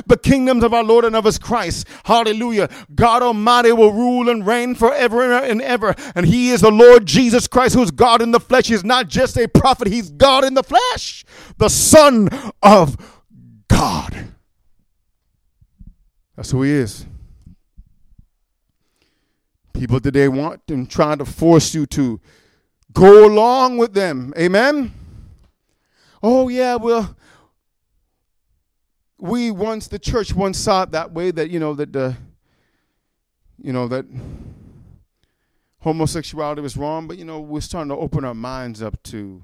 the kingdoms of our Lord and of his Christ. Hallelujah. God Almighty will rule and reign forever and ever. And he is the Lord Jesus Christ, who is God in the flesh. He's not just a prophet. He's God in the flesh, the Son of God. That's who he is. People today want and try to force you to go along with them. Amen? Oh, yeah, well, the church once saw it that way, that, that homosexuality was wrong, but, we're starting to open our minds up to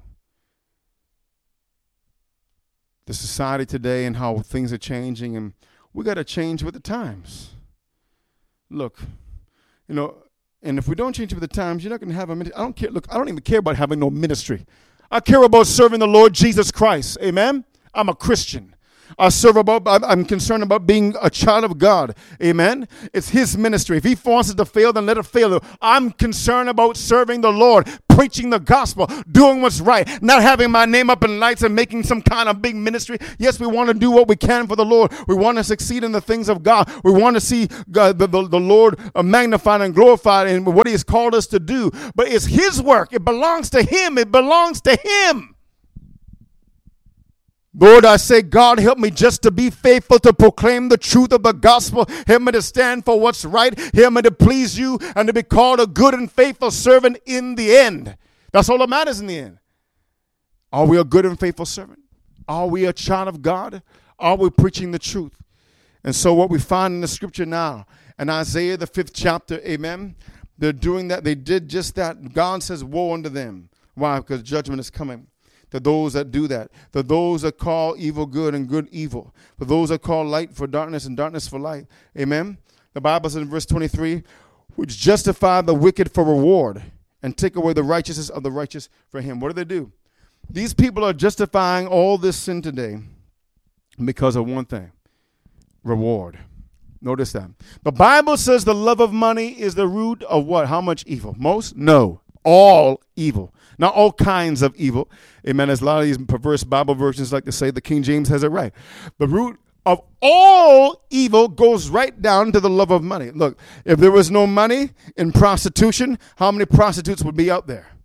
the society today and how things are changing, and we got to change with the times. Look, and if we don't change with the times, you're not going to have a ministry. I don't care. Look, I don't even care about having no ministry. I care about serving the Lord Jesus Christ. Amen? I'm a Christian. I'm concerned about being a child of God. Amen? It's his ministry. If he wants it to fail, then let it fail. I'm concerned about serving the Lord, preaching the gospel, doing what's right, not having my name up in lights and making some kind of big ministry. Yes, we want to do what we can for the Lord. We want to succeed in the things of God. We want to see God, the Lord magnified and glorified in what he has called us to do. But it's his work. It belongs to him. It belongs to him. Lord, I say, God, help me just to be faithful to proclaim the truth of the gospel. Help me to stand for what's right. Help me to please you and to be called a good and faithful servant in the end. That's all that matters in the end. Are we a good and faithful servant? Are we a child of God? Are we preaching the truth? And so what we find in the scripture now, in Isaiah, the 5th chapter, amen, they're doing that. They did just that. God says, woe unto them. Why? Because judgment is coming. To those that do that, to those that call evil good and good evil, for those that call light for darkness and darkness for light. Amen. The Bible says in verse 23, which justify the wicked for reward and take away the righteousness of the righteous for him. What do? These people are justifying all this sin today because of one thing: reward. Notice that. The Bible says the love of money is the root of what? How much evil? Most? No. All evil. Not all kinds of evil. Amen. As a lot of these perverse Bible versions like to say, the King James has it right. The root of all evil goes right down to the love of money. Look, if there was no money in prostitution, how many prostitutes would be out there?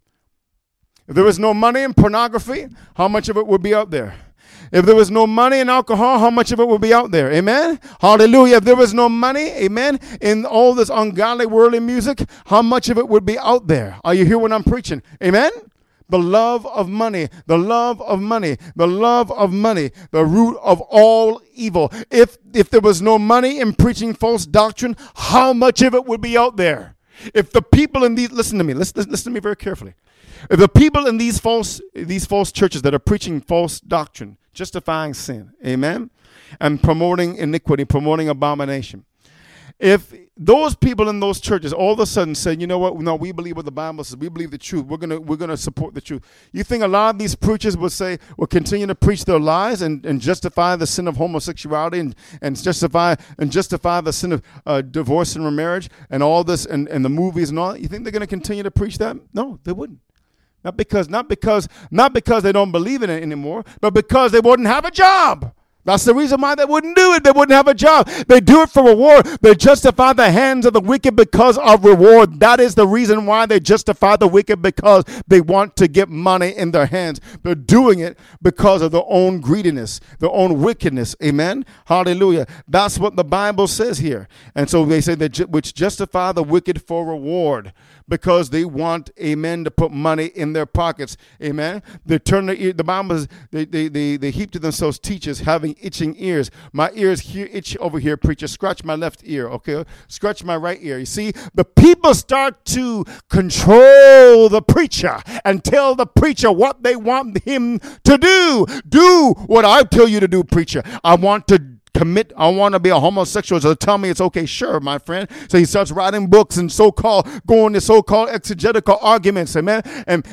If there was no money in pornography, how much of it would be out there? If there was no money in alcohol, how much of it would be out there? Amen? Hallelujah. If there was no money, amen, in all this ungodly worldly music, how much of it would be out there? Are you hearing what I'm preaching? Amen? The love of money, the love of money, the love of money, the root of all evil. If there was no money in preaching false doctrine, how much of it would be out there? If the people in these, listen to me very carefully. If the people in these false churches that are preaching false doctrine, justifying sin, amen, and promoting iniquity, promoting abomination, if those people in those churches all of a sudden say, you know what, no, we believe what the Bible says, we believe the truth, we're gonna support the truth, you think a lot of these preachers will continue to preach their lies and justify the sin of homosexuality and justify the sin of divorce and remarriage and all this and the movies and all that? You think they're going to continue to preach that? No, they wouldn't. Not because they don't believe in it anymore, but because they wouldn't have a job. That's the reason why they wouldn't do it. They wouldn't have a job. They do it for reward. They justify the hands of the wicked because of reward. That is the reason why they justify the wicked, because they want to get money in their hands. They're doing it because of their own greediness, their own wickedness. Amen? Hallelujah. That's what the Bible says here. And so they say that which justify the wicked for reward, because they want, amen, to put money in their pockets. Amen? They turn their ear. The Bible says they heap to themselves teachers having itching ears. My ears here itch over here, preacher. Scratch my left ear, okay? Scratch my right ear. You see, the people start to control the preacher and tell the preacher what they want him to do. Do what I tell you to do, preacher. I want to be a homosexual, so tell me it's okay. Sure, my friend. So he starts writing books and going to so-called exegetical arguments, amen,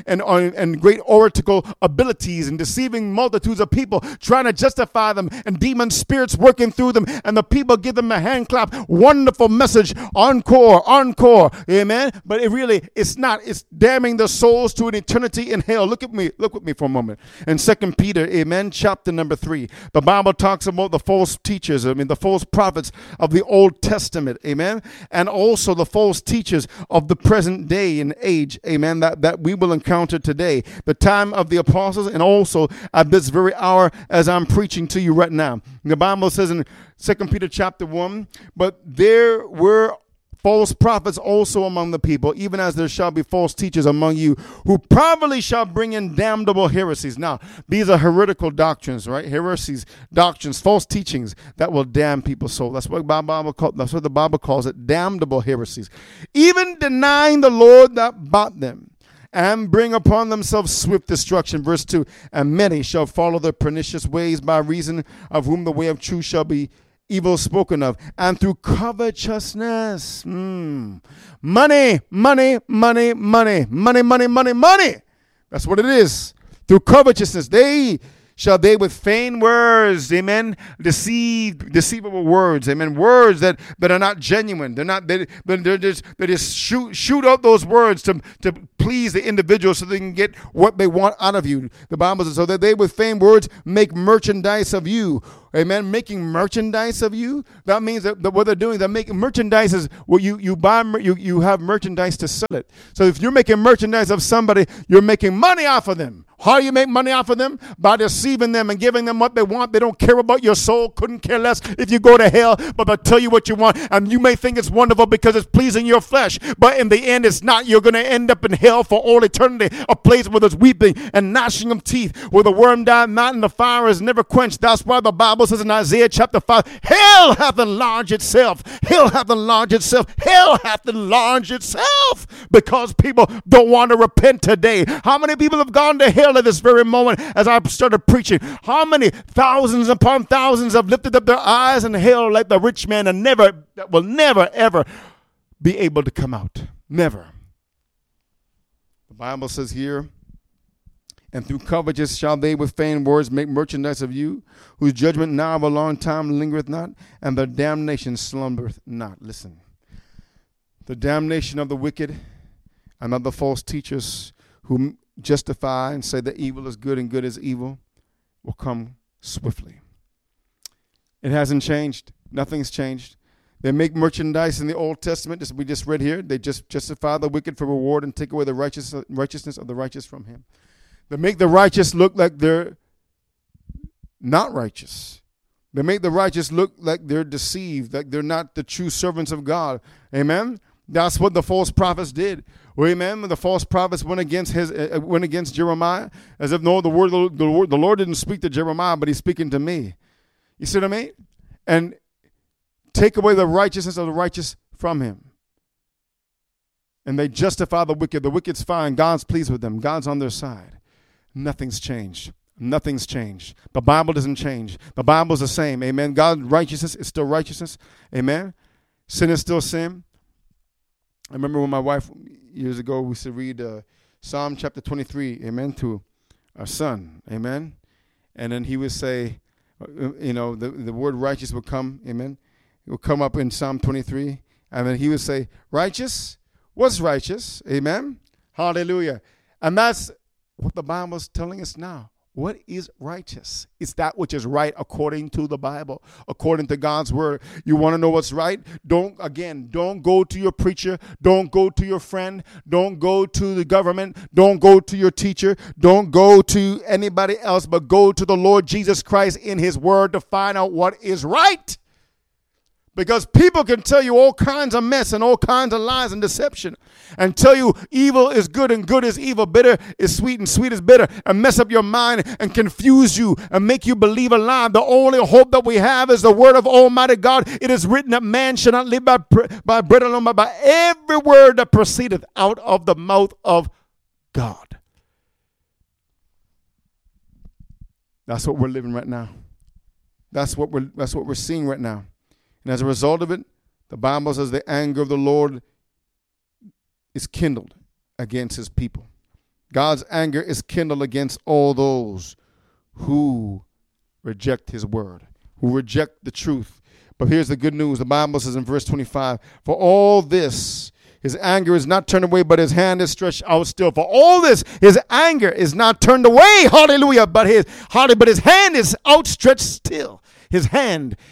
and great oratorical abilities and deceiving multitudes of people, trying to justify them, and demon spirits working through them, and the people give them a hand clap. Wonderful message, encore, amen. But it's not. It's damning their souls to an eternity in hell. Look with me for a moment. In 2 Peter, amen, chapter number 3, the Bible talks about the false teachers, the false prophets of the Old Testament, amen, and also the false teachers of the present day and age, amen, that we will encounter today, the time of the apostles, and also at this very hour as I'm preaching to you right now. The Bible says in 2 Peter chapter 1, but there were false prophets also among the people, even as there shall be false teachers among you, who privately shall bring in damnable heresies. Now, these are heretical doctrines, right? Heresies, doctrines, false teachings that will damn people's soul. That's what the Bible calls it, damnable heresies. Even denying the Lord that bought them, and bring upon themselves swift destruction. Verse 2, and many shall follow their pernicious ways, by reason of whom the way of truth shall be evil spoken of, and through covetousness, money. That's what it is. Through covetousness, they with feigned words, amen, deceivable words, amen, words that are not genuine. They just shoot out those words to please the individual so they can get what they want out of you. The Bible says, so that they with feigned words make merchandise of you. Amen. Making merchandise of you. That means that what they're doing, they're making merchandise is what you have merchandise to sell it. So if you're making merchandise of somebody, you're making money off of them. How do you make money off of them? By deceiving them and giving them what they want. They don't care about your soul, couldn't care less if you go to hell, but they'll tell you what you want. And you may think it's wonderful because it's pleasing your flesh, but in the end it's not. You're going to end up in hell for all eternity, a place where there's weeping and gnashing of teeth, where the worm died not and the fire is never quenched. That's why the Bible says in Isaiah chapter 5, hell hath enlarged itself. Hell hath enlarged itself. Hell hath enlarged itself, because people don't want to repent today. How many people have gone to hell at this very moment as I started preaching? How many thousands upon thousands have lifted up their eyes in hell like the rich man and that will never, ever be able to come out. Never. The Bible says here, and through covetousness shall they with feigned words make merchandise of you, whose judgment now of a long time lingereth not, and their damnation slumbereth not. Listen, the damnation of the wicked and of the false teachers who justify and say that evil is good and good is evil will come swiftly. It hasn't changed. Nothing's changed. They make merchandise in the Old Testament, as we just read here. They just justify the wicked for reward and take away the righteousness of the righteous from him. They make the righteous look like they're not righteous. They make the righteous look like they're deceived, like they're not the true servants of God. Amen? That's what the false prophets did. Well, amen. When the false prophets went against Jeremiah, as if no, the Lord didn't speak to Jeremiah, but he's speaking to me. You see what I mean? And take away the righteousness of the righteous from him. And they justify the wicked. The wicked's fine. God's pleased with them. God's on their side. Nothing's changed. Nothing's changed. The Bible doesn't change. The Bible's the same. Amen. God's righteousness is still righteousness. Amen. Sin is still sin. I remember when my wife, years ago, we used to read Psalm chapter 23, amen, to our son, amen. And then he would say, the word righteous would come, amen. It would come up in Psalm 23. And then he would say, righteous? What's righteous? Amen. Hallelujah. And that's what the Bible's telling us now. What is righteous? It's that which is right according to the Bible, according to God's word. You want to know what's right? Don't go to your preacher. Don't go to your friend. Don't go to the government. Don't go to your teacher. Don't go to anybody else, but go to the Lord Jesus Christ in his word to find out what is right. Because people can tell you all kinds of mess and all kinds of lies and deception and tell you evil is good and good is evil, bitter is sweet and sweet is bitter, and mess up your mind and confuse you and make you believe a lie. The only hope that we have is the word of Almighty God. It is written that man shall not live by bread alone, but by every word that proceedeth out of the mouth of God. That's what we're living right now. That's what we're seeing right now. And as a result of it, the Bible says the anger of the Lord is kindled against his people. God's anger is kindled against all those who reject his word, who reject the truth. But here's the good news. The Bible says in verse 25, for all this, his anger is not turned away, but his hand is stretched out still. For all this, his anger is not turned away. Hallelujah. But his hand is outstretched still. His hand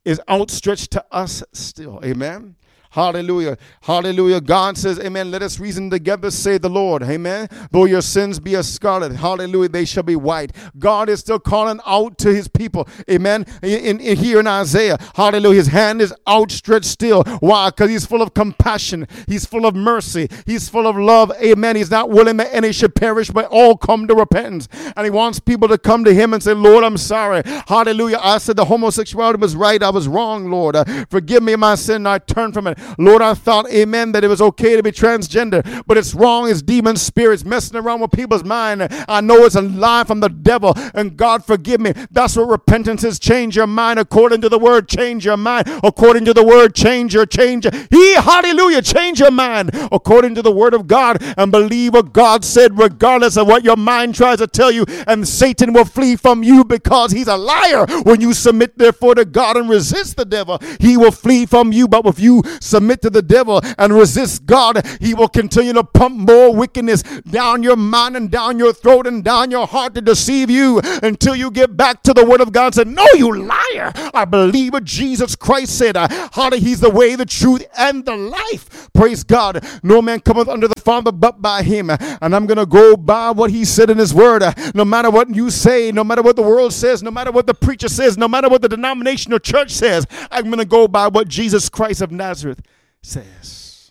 is outstretched to us still. Amen. Hallelujah. Hallelujah. God says, amen, let us reason together, say the Lord. Amen. Though your sins be as scarlet, hallelujah, they shall be white. God is still calling out to his people. Amen. Here in Isaiah, hallelujah, his hand is outstretched still. Why? Because he's full of compassion. He's full of mercy. He's full of love. Amen. He's not willing that any should perish, but all come to repentance. And he wants people to come to him and say, Lord, I'm sorry. Hallelujah. I said the homosexuality was right. I was wrong, Lord. Forgive me my sin. I turned from it. Lord, I thought, amen, that it was okay to be transgender, but it's wrong. It's demon spirits messing around with people's mind. I know it's a lie from the devil, and God forgive me. That's what repentance is. Change your mind according to the word. Change your mind according to the word. Change. Hallelujah, change your mind according to the word of God and believe what God said regardless of what your mind tries to tell you, and Satan will flee from you because he's a liar. When you submit therefore to God and resist the devil, he will flee from you. But if you submit to the devil and resist God, he will continue to pump more wickedness down your mind and down your throat and down your heart to deceive you until you get back to the word of God and say, no, you liar. I believe what Jesus Christ said. He's the way, the truth, and the life. Praise God. No man cometh unto the Father but by him. And I'm going to go by what he said in his word. No matter what you say, no matter what the world says, no matter what the preacher says, no matter what the denomination or church says, I'm going to go by what Jesus Christ of Nazareth says.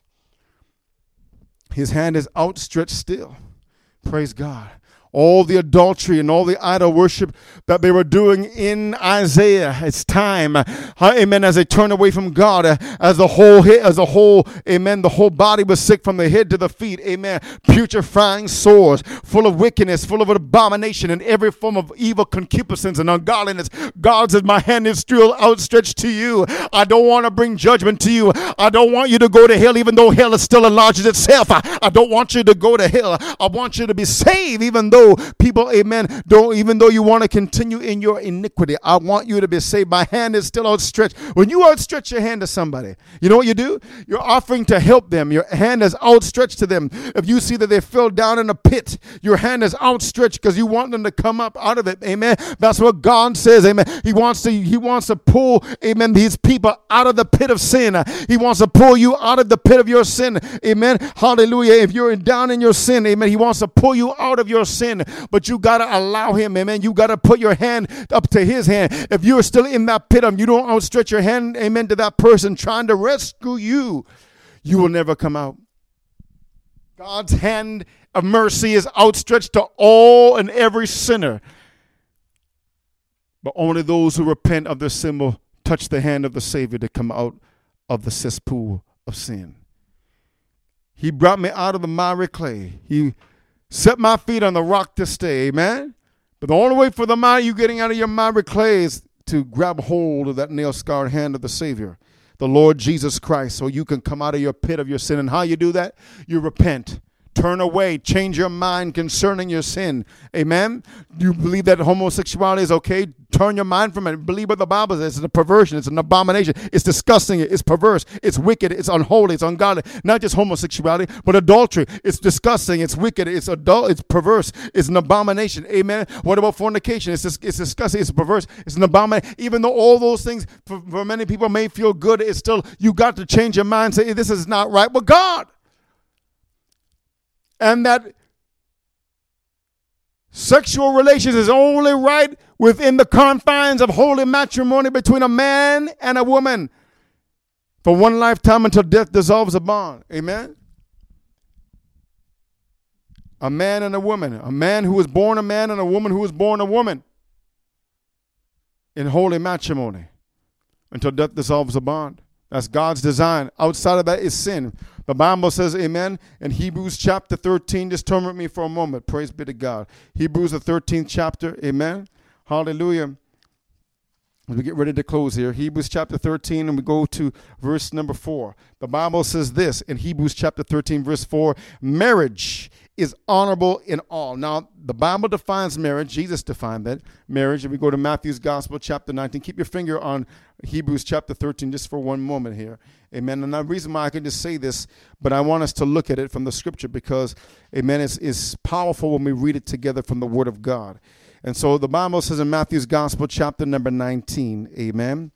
His hand is outstretched still. Praise God. All the adultery and all the idol worship that they were doing in Isaiah, it's time, amen, as they turned away from God, as a whole, amen, the whole body was sick from the head to the feet, amen, putrefying sores, full of wickedness, full of abomination and every form of evil concupiscence and ungodliness. God says, my hand is still outstretched to you. I don't want to bring judgment to you. I don't want you to go to hell, even though hell is still enlarges itself. I don't want you to go to hell. I want you to be saved, even though people, amen, even though you want to continue in your iniquity. I want you to be saved. My hand is still outstretched. When you outstretch your hand to somebody, you know what you do? You're offering to help them. Your hand is outstretched to them. If you see that they fell down in a pit, your hand is outstretched because you want them to come up out of it. Amen. That's what God says. Amen. He wants to pull, amen, these people out of the pit of sin. He wants to pull you out of the pit of your sin. Amen. Hallelujah. If you're down in your sin, amen, he wants to pull you out of your sin. But you got to allow him, amen. You got to put your hand up to his hand. If you're still in that pit and you don't outstretch your hand, amen, to that person trying to rescue you, you will never come out. God's hand of mercy is outstretched to all and every sinner. But only those who repent of their sin will touch the hand of the Savior to come out of the cesspool of sin. He brought me out of the miry clay. He set my feet on the rock to stay, amen? But the only way for you getting out of your miry clay is to grab hold of that nail-scarred hand of the Savior, the Lord Jesus Christ, so you can come out of your pit of your sin. And how you do that? You repent. Turn away. Change your mind concerning your sin. Amen? Do you believe that homosexuality is okay? Turn your mind from it. Believe what the Bible says. It's a perversion. It's an abomination. It's disgusting. It's perverse. It's wicked. It's unholy. It's ungodly. Not just homosexuality, but adultery. It's disgusting. It's wicked. It's adult. It's perverse. It's an abomination. Amen? What about fornication? It's disgusting. It's perverse. It's an abomination. Even though all those things for many people may feel good, it's still, you got to change your mind. Say, this is not right with God. And that sexual relations is only right within the confines of holy matrimony between a man and a woman for one lifetime until death dissolves a bond. Amen? A man and a woman. A man who was born a man and a woman who was born a woman in holy matrimony until death dissolves a bond. That's God's design. Outside of that is sin. The Bible says, amen, in Hebrews chapter 13, just turn with me for a moment. Praise be to God. Hebrews the 13th chapter, amen. Hallelujah. As we get ready to close here, Hebrews chapter 13, and we go to verse number 4. The Bible says this in Hebrews chapter 13, verse 4, marriage is honorable in all. Now, the Bible defines marriage. Jesus defined that marriage. If we go to Matthew's Gospel, chapter 19, keep your finger on Hebrews chapter 13 just for one moment here. Amen. And the reason why I can just say this, but I want us to look at it from the scripture because, amen, it's powerful when we read it together from the Word of God. And so the Bible says in Matthew's Gospel, chapter number 19, amen,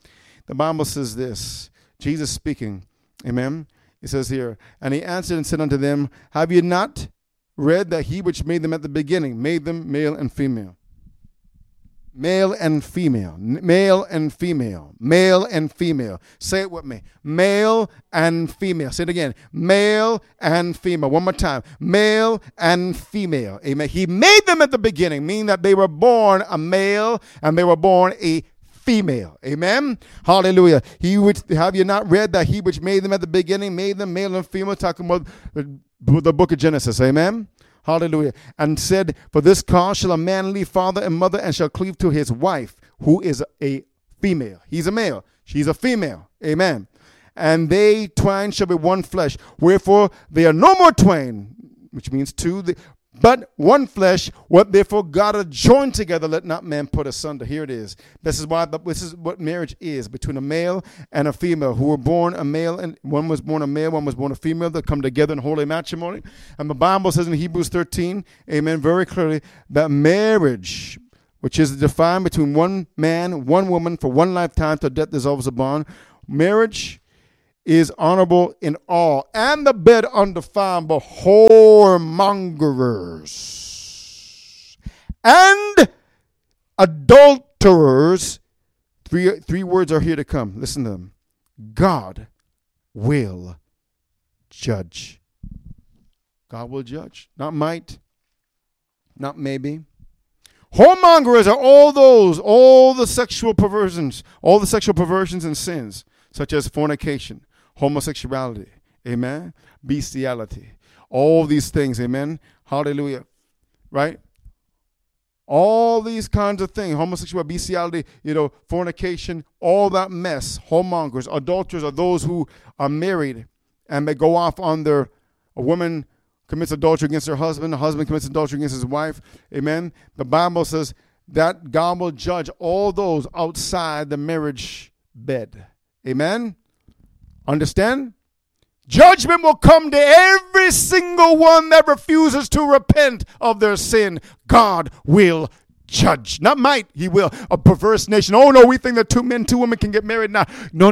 The Bible says this. Jesus speaking. Amen. It says here, and he answered and said unto them, have you not read that he which made them at the beginning made them male and female? Male and female, male and female, male and female. Say it with me. Male and female. Say it again. Male and female. One more time. Male and female. Amen. He made them at the beginning, meaning that they were born a male and they were born a female. Amen. Hallelujah. Have you not read that he which made them at the beginning made them male and female? Talking about the book of Genesis. Amen. Hallelujah. And said, for this cause shall a man leave father and mother and shall cleave to his wife, who is a female. He's a male. She's a female. Amen. And they twain shall be one flesh. Wherefore they are no more twain, which means two, but one flesh. What therefore God hath joined together, let not man put asunder. Here it is. This is what marriage is, between a male and a female, who were born a male, and one was born a male, one was born a female, that come together in holy matrimony. And the Bible says in Hebrews 13, amen, very clearly, that marriage, which is defined between one man, one woman, for one lifetime till death dissolves the bond, marriage is honorable in all, and the bed undefiled by whoremongers and adulterers. Three words are here to come. Listen to them. God will judge. God will judge. Not might, not maybe. Whoremongers are all the sexual perversions and sins, such as fornication, homosexuality, amen, bestiality, all these things, amen, hallelujah, right? All these kinds of things, homosexuality, bestiality, fornication, all that mess. Whoremongers, adulterers are those who are married and they go off on a woman commits adultery against her husband, a husband commits adultery against his wife, amen. The Bible says that God will judge all those outside the marriage bed, amen. Understand? Judgment will come to every single one that refuses to repent of their sin. God will judge. Not might, he will. A perverse nation. Oh no, we think that two women can get married now. No.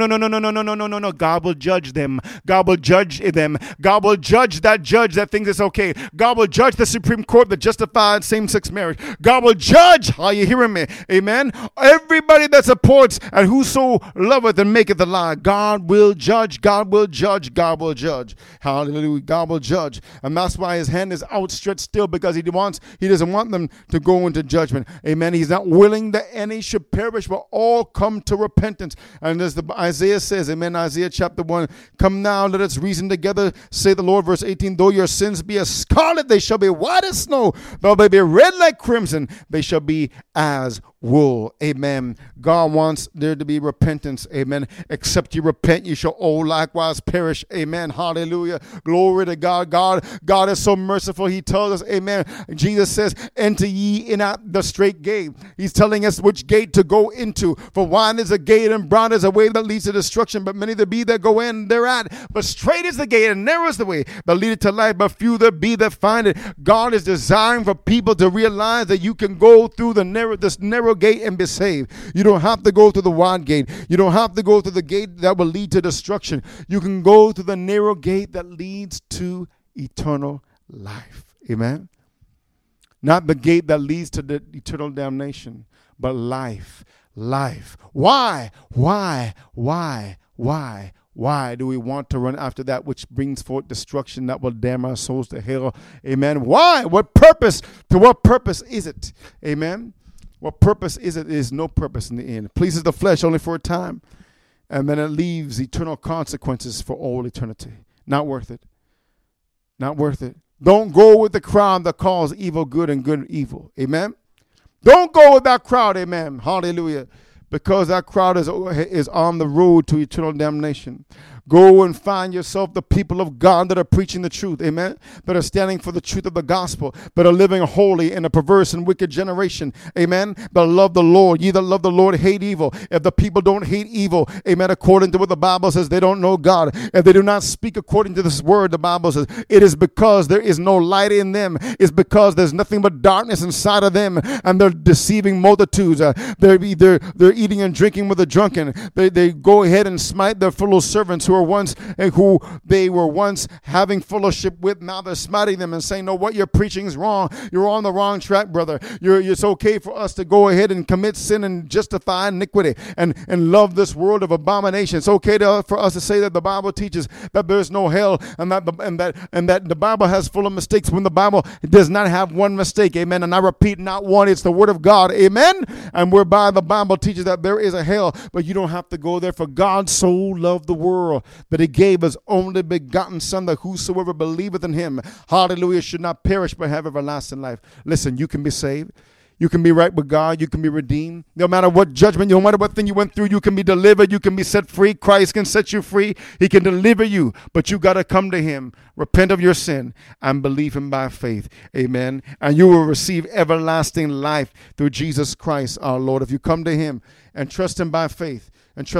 God will judge them. God will judge them. God will judge that judge that thinks it's okay. God will judge the Supreme Court that justified same-sex marriage. God will judge. Are you hearing me? Amen. Everybody that supports and whoso loveth and maketh a lie. God will judge. God will judge. God will judge. Hallelujah. God will judge. And that's why his hand is outstretched still, because he doesn't want them to go into judgment. Amen. He's not willing that any should perish, but all come to repentance. And as Isaiah says, amen, Isaiah chapter 1, come now, let us reason together, say the Lord, verse 18, though your sins be as scarlet, they shall be white as snow. Though they be red like crimson, they shall be as wool. Amen. God wants there to be repentance. Amen. Except you repent, you shall all likewise perish. Amen. Hallelujah. Glory to God. God is so merciful. He tells us, amen. Jesus says, enter ye in at the straight gate. He's telling us which gate to go into. For wide is a gate and broad is a way that leads to destruction, but many there be that go in thereat. But straight is the gate and narrow is the way that leadeth to life, but few there be that find it. God is desiring for people to realize that you can go through this narrow gate and be saved. You don't have to go through the wide gate. You don't have to go through the gate that will lead to destruction. You can go through the narrow gate that leads to eternal life. Amen. Not the gate that leads to the eternal damnation, but life. Life. Why do we want to run after that which brings forth destruction that will damn our souls to hell? Amen. Why? What purpose? To what purpose is it? Amen. What purpose is it? There is no purpose in the end. It pleases the flesh only for a time, and then it leaves eternal consequences for all eternity. Not worth it. Not worth it. Don't go with the crowd that calls evil good and good evil. Amen. Don't go with that crowd. Amen. Hallelujah. Because that crowd is on the road to eternal damnation. Go and find yourself the people of God that are preaching the truth, amen, that are standing for the truth of the gospel, that are living holy in a perverse and wicked generation, amen, that love the Lord. Ye that love the Lord hate evil. If the people don't hate evil, amen, according to what the Bible says, they don't know God. If they do not speak according to this word, the Bible says, it is because there is no light in them. It's because there's nothing but darkness inside of them, and they're deceiving multitudes. They're eating and drinking with the drunken. They go ahead and smite their fellow servants who they were once having fellowship with. Now they're smiting them and saying, no, what you're preaching is wrong. You're on the wrong track, brother. It's okay for us to go ahead and commit sin and justify iniquity and love this world of abomination. It's okay for us to say that the Bible teaches that there's no hell and that the Bible has full of mistakes when the Bible does not have one mistake. Amen. And I repeat, not one. It's the word of God. Amen. And whereby the Bible teaches that there is a hell, but you don't have to go there. For God so loved the world that he gave his only begotten son, that whosoever believeth in him, hallelujah, should not perish but have everlasting life. Listen, you can be saved. You can be right with God. You can be redeemed. No matter what judgment, no matter what thing you went through, you can be delivered. You can be set free. Christ can set you free. He can deliver you. But you got to come to him, repent of your sin, and believe him by faith. Amen. And you will receive everlasting life through Jesus Christ our Lord. If you come to him and trust him by faith,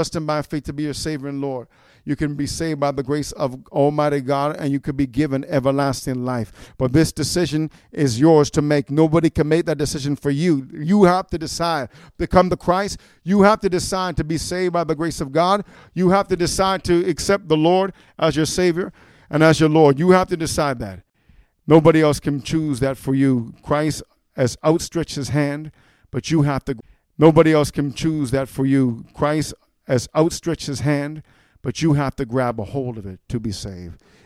to be your Savior and Lord, you can be saved by the grace of Almighty God, and you can be given everlasting life. But this decision is yours to make. Nobody can make that decision for you. You have to decide to come to Christ. You have to decide to be saved by the grace of God. You have to decide to accept the Lord as your Savior and as your Lord. You have to decide that. Nobody else can choose that for you. Christ has outstretched his hand, but you have to. Nobody else can choose that for you. Christ has outstretched his hand, but you have to grab a hold of it to be saved.